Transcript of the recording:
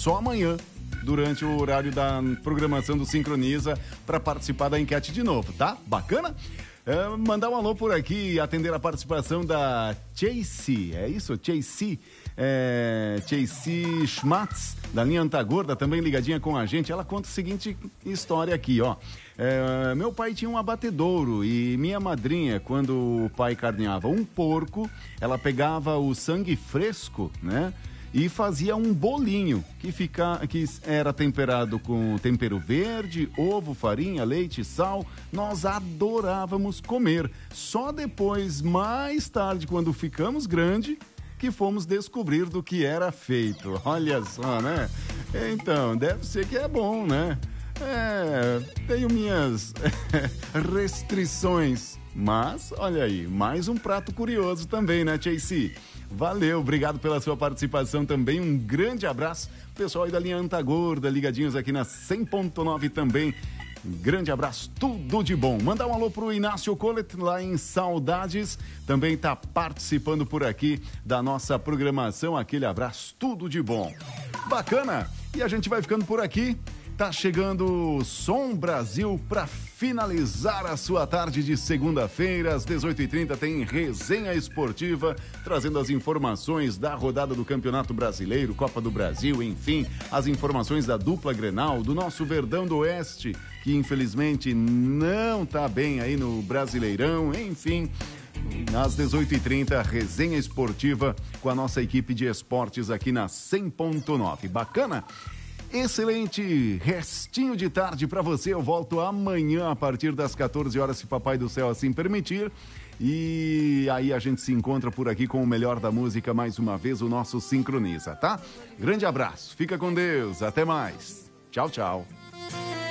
só amanhã, durante o horário da programação do Sincroniza, para participar da enquete de novo, tá? Bacana? Mandar um alô por aqui, atender a participação da Chasey, é isso? Chasey Schmatz, da linha Antagorda, também ligadinha com a gente. Ela conta a seguinte história aqui, ó. Meu pai tinha um abatedouro e minha madrinha, quando o pai carneava um porco, ela pegava o sangue fresco, né? E fazia um bolinho que era temperado com tempero verde, ovo, farinha, leite, sal. Nós adorávamos comer. Só depois, mais tarde, quando ficamos grandes, que fomos descobrir do que era feito. Olha só, né? Então, deve ser que é bom, né? Tenho minhas restrições. Mas, olha aí, mais um prato curioso também, né, Chasey? Valeu, obrigado pela sua participação também, um grande abraço, pessoal aí da linha Antagorda, ligadinhos aqui na 100.9 também, um grande abraço, tudo de bom. Mandar um alô pro Inácio Collet lá em Saudades, também tá participando por aqui da nossa programação, aquele abraço, tudo de bom. Bacana, e a gente vai ficando por aqui. Tá chegando o Som Brasil para finalizar a sua tarde de segunda-feira, às 18h30 tem resenha esportiva, trazendo as informações da rodada do Campeonato Brasileiro, Copa do Brasil, enfim, as informações da dupla Grenal, do nosso Verdão do Oeste, que infelizmente não tá bem aí no Brasileirão, enfim. Às 18h30, resenha esportiva com a nossa equipe de esportes aqui na 100.9. Bacana? Excelente restinho de tarde para você. Eu volto amanhã a partir das 14 horas, se Papai do Céu assim permitir. E aí a gente se encontra por aqui com o melhor da música mais uma vez, o nosso Sincroniza, tá? Grande abraço, fica com Deus, até mais. Tchau, tchau.